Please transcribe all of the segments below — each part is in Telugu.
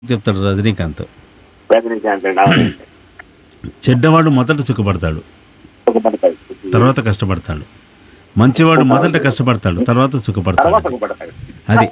చెప్తాడు రజనీకాంత్. రజనీకాంత్ అండి, అవునండి. చెడ్డవాడు మొదట సుఖపడతాడు, సుఖపడతాడు. తర్వాత కష్టపడతాడు. మంచివాడు మొదట కష్టపడతాడు, తర్వాత సుఖపడతాడు. తర్వాత సుఖపడతాడు. అది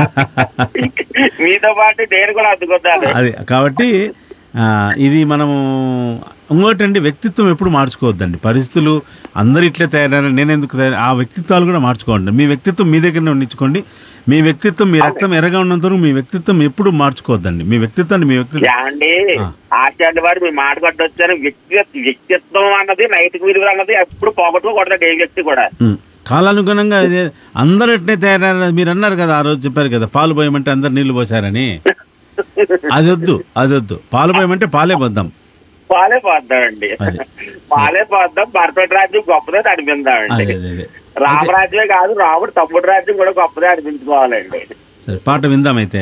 మీతో పాటు నేను కూడా అందుకుంటాను. అది కాబట్టి ఇది మనము ఇంకోటండి, వ్యక్తిత్వం ఎప్పుడు మార్చుకోవద్దండి. పరిస్థితులు అందరు ఇట్లే తయారైనా నేను ఎందుకు ఆ వ్యక్తిత్వాలు కూడా మార్చుకోవద్దు. మీ వ్యక్తిత్వం మీ దగ్గరనే ఉండించుకోండి. మీ వ్యక్తిత్వం, మీ రక్తం ఎర్రగా ఉన్నంత వరకు మీ వ్యక్తిత్వం ఎప్పుడు మార్చుకోవద్దండి. మీ వ్యక్తిత్వాన్ని మీ వ్యక్తిత్వం అండి ఆచార్య వారు మీ మాట కొట్టొచ్చారు. వ్యక్తిత్వం అన్నది నైతిక విలువ అన్నది ఎప్పుడు పోగొట్టుకోకూడదు ఏ వ్యక్తి కూడా. కాలానుగుణంగా అందరూ ఎట్లే తయారైనా మీరు అన్నారు కదా, ఆ రోజు చెప్పారు కదా, పాలు పోయమంటే అందరు నీళ్లు పోసారని. అదొద్దు. పాలు పోయమంటే పాలే పోద్దాం. పాలే పోద్దామండి. పాలే పోద్దాం. భరతుడి రాజ్యం గొప్పదే అనిపిందామండి. రామరాజ్యమే కాదు, రాముడు తమ్ముడు రాజ్యం కూడా గొప్పదే అనిపించుకోవాలండి. సరే, పాట విందామైతే.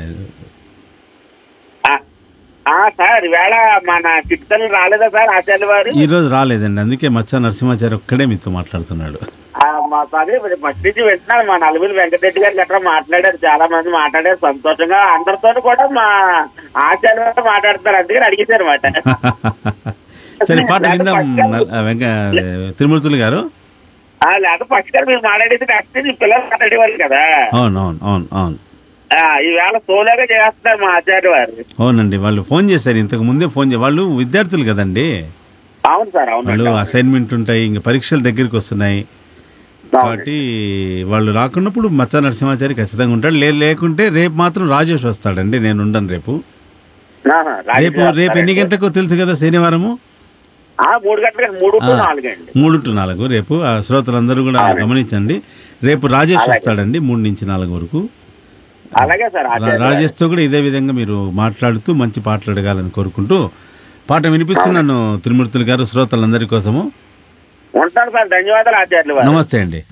సార్ ఈవేళ మన చిట్తలు రాలేదా సార్ ఆచార్య వారు? ఈ రోజు రాలేదండి, అందుకే మచ్చ నరసింహాచారి ఒక్కడే మీతో మాట్లాడుతున్నాడు. అదే ఫస్ట్ నుంచి వింటున్నాను. మా నలుగురు వెంకటరెడ్డి గారు గట్రా మాట్లాడారు, చాలా మంది మాట్లాడారు సంతోషంగా. అందరితో కూడా మా ఆచార్య వారు మాట్లాడుతున్నారు, అందుకని అడిగేశారు మాట. సరే, పాట విందాం త్రిమూర్తులు గారు. లేదా ఫస్ట్ గారు మీరు మాట్లాడేది నెక్స్ట్ పిల్లలు మాట్లాడేవారు కదా. అవును. ఈవేళ సోలోగా చేస్తున్నారు మా ఆచార్య వారు. అవునండి, వాళ్ళు ఫోన్ చేశారు ఇంతకు ముందే. వాళ్ళు విద్యార్థులు కదండి. అవును సార్, అవును. వాళ్ళు అసైన్మెంట్ ఉంటాయి, ఇంకా పరీక్షలు దగ్గరికి వస్తున్నాయి కాబట్టి వాళ్ళు రాకున్నప్పుడు మచ్చ నరసింహాచారి ఖచ్చితంగా ఉంటాడు. లేకుంటే రేపు మాత్రం రాజేష్ వస్తాడండి, నేను ఉండను రేపు. రేపు ఎన్ని గంటలకు తెలుసు కదా, శనివారము 3 గంటలకు 3 to 4 రేపు. ఆ శ్రోతలందరూ కూడా గమనించండి, రేపు రాజేష్ వస్తాడండి 3 నుంచి 4 వరకు. అలాగే సార్, రాజేష్తో కూడా ఇదే విధంగా మీరు మాట్లాడుతూ మంచి పాటలు అడగాలని కోరుకుంటూ పాట వినిపిస్తున్నాను త్రిమూర్తులు గారు శ్రోతలందరి కోసము. ఉంటాను సార్, ధన్యవాదాలు ఆచార్యులు. నమస్తే అండి.